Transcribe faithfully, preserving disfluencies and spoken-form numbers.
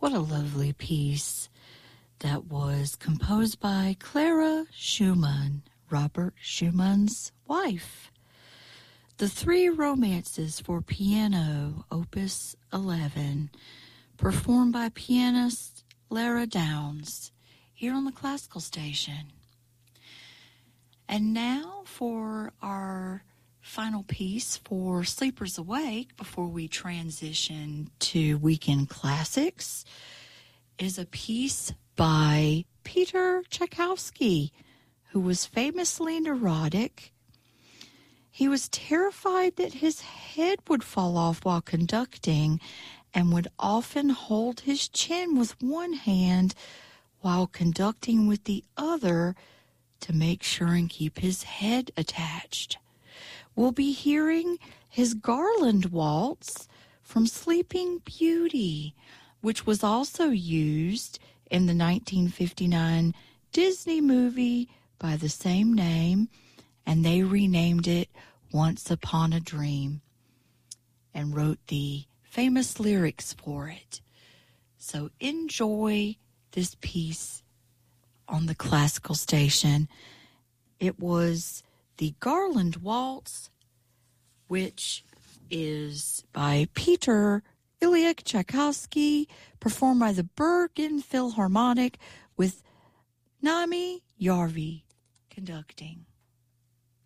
What a lovely piece that was composed by Clara Schumann, Robert Schumann's wife. The Three Romances for Piano, Opus eleven, performed by pianist Lara Downs, here on the Classical Station. And now for our final piece for Sleepers Awake before we transition to Weekend Classics is a piece by Peter Tchaikovsky, who was famously neurotic. He was terrified that his head would fall off while conducting and would often hold his chin with one hand while conducting with the other to make sure and keep his head attached. We'll be hearing his Garland Waltz from Sleeping Beauty, which was also used in the nineteen fifty-nine Disney movie by the same name, and they renamed it Once Upon a Dream and wrote the famous lyrics for it. So enjoy this piece on the Classical Station. It was the Garland Waltz, which is by Peter Ilyich Tchaikovsky, performed by the Bergen Philharmonic with Nami Yarvi conducting.